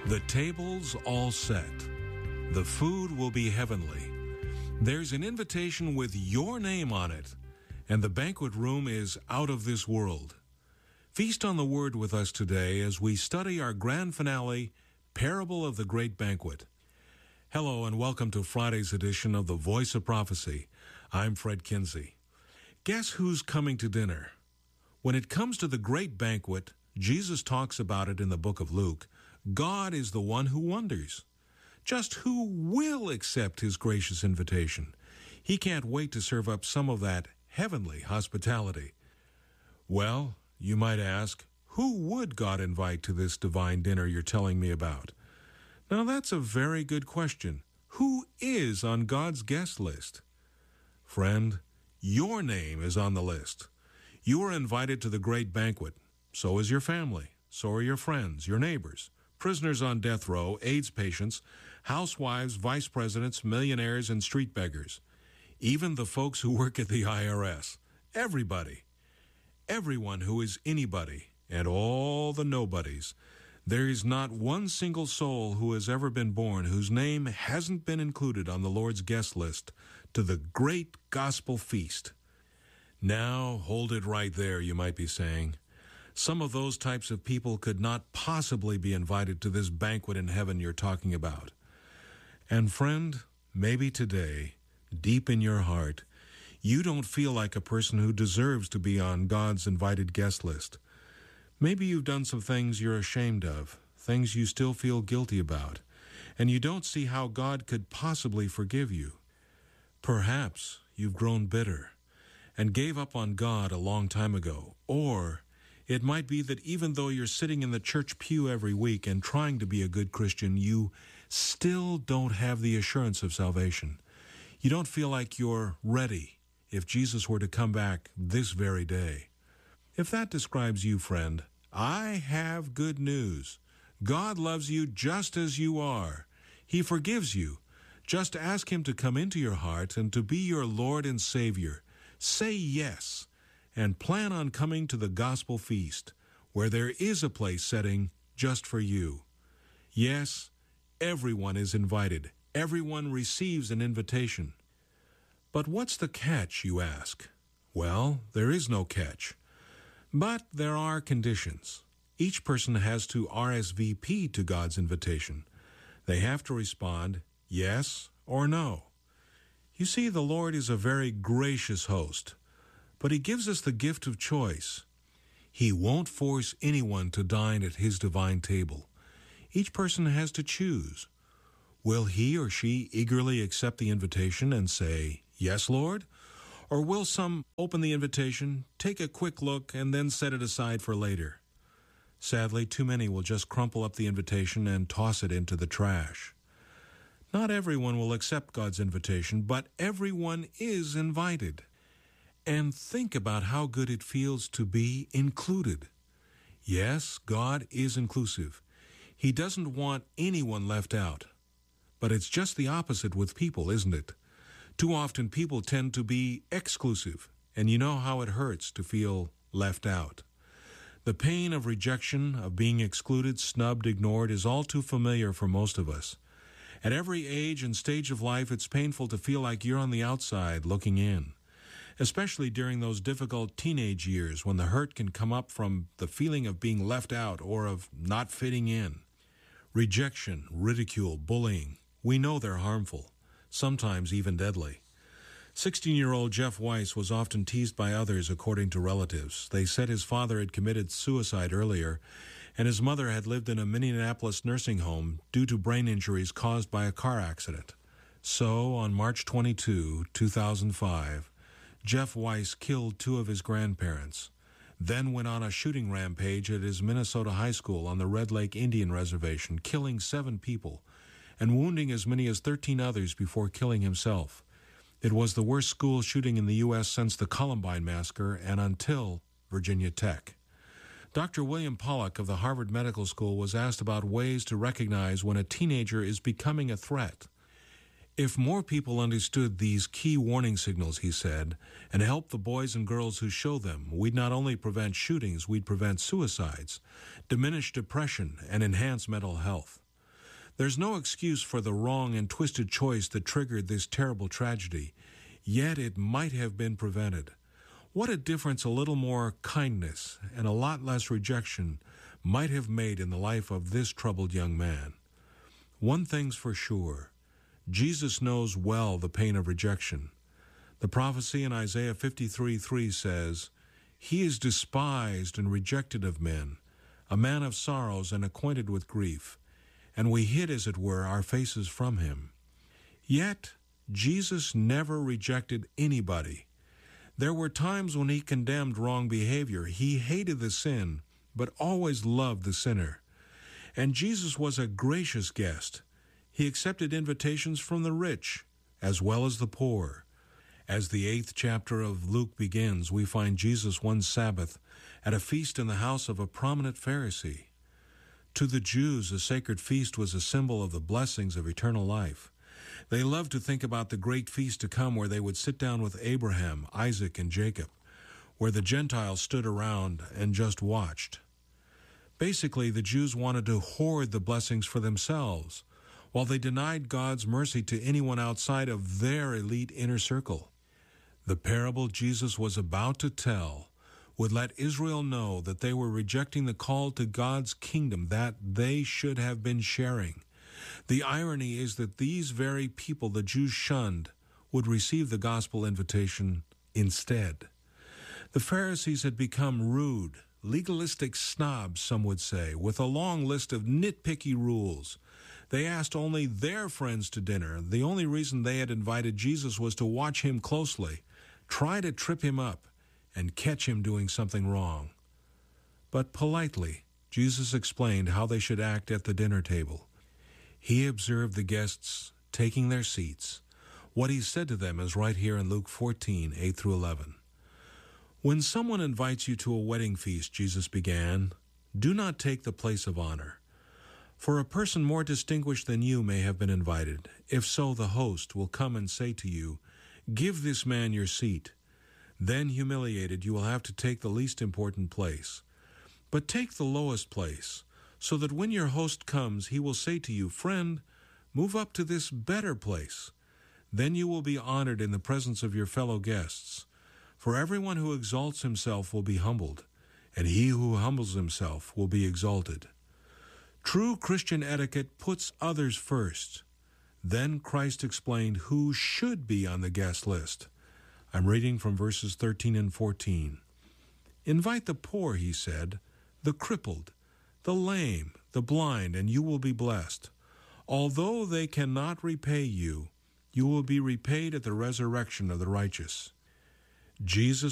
The table's all set. The food will be heavenly. There's an invitation with your name on it, and the banquet room is out of this world. Feast on the Word with us today as we study our grand finale, Parable of the Great Banquet. Hello and welcome to Friday's edition of The Voice of Prophecy. I'm Fred Kinsey. Guess who's coming to dinner? When it comes to the great banquet, Jesus talks about it in the book of Luke. God is the one who wonders. Just who will accept his gracious invitation? He can't wait to serve up some of that heavenly hospitality. Well, you might ask, who would God invite to this divine dinner you're telling me about? Now, that's a very good question. Who is on God's guest list? Friend, your name is on the list. You are invited to the great banquet. So is your family. So are your friends, your neighbors, prisoners on death row, AIDS patients, housewives, vice presidents, millionaires, and street beggars. Even the folks who work at the IRS. Everybody. Everyone who is anybody, and all the nobodies. There is not one single soul who has ever been born whose name hasn't been included on the Lord's guest list to the great gospel feast. Now, hold it right there, you might be saying. Some of those types of people could not possibly be invited to this banquet in heaven you're talking about. And friend, maybe today, deep in your heart, you don't feel like a person who deserves to be on God's invited guest list. Maybe you've done some things you're ashamed of, things you still feel guilty about, and you don't see how God could possibly forgive you. Perhaps you've grown bitter and gave up on God a long time ago, or it might be that even though you're sitting in the church pew every week and trying to be a good Christian, you still don't have the assurance of salvation. You don't feel like you're ready if Jesus were to come back this very day. If that describes you, friend, I have good news. God loves you just as you are. He forgives you. Just ask Him to come into your heart and to be your Lord and Savior. Say yes. And plan on coming to the gospel feast, where there is a place setting just for you. Yes, everyone is invited. Everyone receives an invitation. But what's the catch, you ask? Well, there is no catch. But there are conditions. Each person has to RSVP to God's invitation. They have to respond yes or no. You see, the Lord is a very gracious host. But He gives us the gift of choice. He won't force anyone to dine at His divine table. Each person has to choose. Will he or she eagerly accept the invitation and say, "Yes, Lord"? Or will some open the invitation, take a quick look, and then set it aside for later? Sadly, too many will just crumple up the invitation and toss it into the trash. Not everyone will accept God's invitation, but everyone is invited. And think about how good it feels to be included. Yes, God is inclusive. He doesn't want anyone left out. But it's just the opposite with people, isn't it? Too often people tend to be exclusive, and you know how it hurts to feel left out. The pain of rejection, of being excluded, snubbed, ignored, is all too familiar for most of us. At every age and stage of life, it's painful to feel like you're on the outside looking in. Especially during those difficult teenage years when the hurt can come up from the feeling of being left out or of not fitting in. Rejection, ridicule, bullying, we know they're harmful, sometimes even deadly. 16-year-old Jeff Weiss was often teased by others according to relatives. They said his father had committed suicide earlier, and his mother had lived in a Minneapolis nursing home due to brain injuries caused by a car accident. So, on March 22, 2005, Jeff Weiss killed two of his grandparents, then went on a shooting rampage at his Minnesota high school on the Red Lake Indian Reservation, killing 7 people and wounding as many as 13 others before killing himself. It was the worst school shooting in the U.S. since the Columbine Massacre and until Virginia Tech. Dr. William Pollack of the Harvard Medical School was asked about ways to recognize when a teenager is becoming a threat. If more people understood these key warning signals, he said, and helped the boys and girls who show them, we'd not only prevent shootings, we'd prevent suicides, diminish depression, and enhance mental health. There's no excuse for the wrong and twisted choice that triggered this terrible tragedy, yet it might have been prevented. What a difference a little more kindness and a lot less rejection might have made in the life of this troubled young man. One thing's for sure, Jesus knows well the pain of rejection. The prophecy in Isaiah 53:3 says, "He is despised and rejected of men, a man of sorrows and acquainted with grief, and we hid, as it were, our faces from him." Yet, Jesus never rejected anybody. There were times when he condemned wrong behavior. He hated the sin, but always loved the sinner. And Jesus was a gracious guest. He accepted invitations from the rich as well as the poor. As the 8th chapter of Luke begins, we find Jesus one Sabbath at a feast in the house of a prominent Pharisee. To the Jews, a sacred feast was a symbol of the blessings of eternal life. They loved to think about the great feast to come where they would sit down with Abraham, Isaac, and Jacob, where the Gentiles stood around and just watched. Basically, the Jews wanted to hoard the blessings for themselves, while they denied God's mercy to anyone outside of their elite inner circle. The parable Jesus was about to tell would let Israel know that they were rejecting the call to God's kingdom that they should have been sharing. The irony is that these very people the Jews shunned would receive the gospel invitation instead. The Pharisees had become rude, legalistic snobs, some would say, with a long list of nitpicky rules. They asked only their friends to dinner. The only reason they had invited Jesus was to watch him closely, try to trip him up, and catch him doing something wrong. But politely, Jesus explained how they should act at the dinner table. He observed the guests taking their seats. What he said to them is right here in Luke 14:8-11. "When someone invites you to a wedding feast," Jesus began, "do not take the place of honor. For a person more distinguished than you may have been invited. If so, the host will come and say to you, 'Give this man your seat.' Then, humiliated, you will have to take the least important place. But take the lowest place, so that when your host comes, he will say to you, 'Friend, move up to this better place.' Then you will be honored in the presence of your fellow guests. For everyone who exalts himself will be humbled, and he who humbles himself will be exalted." True Christian etiquette puts others first. Then Christ explained who should be on the guest list. I'm reading from verses 13 and 14. "Invite the poor," he said, "the crippled, the lame, the blind, and you will be blessed. Although they cannot repay you, you will be repaid at the resurrection of the righteous." Jesus